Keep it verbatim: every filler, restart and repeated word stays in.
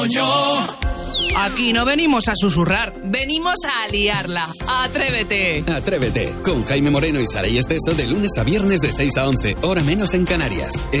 Aquí no venimos a susurrar, venimos a liarla. ¡Atrévete! Atrévete, con Jaime Moreno y Saray Esteso de lunes a viernes de seis a once, hora menos en Canarias.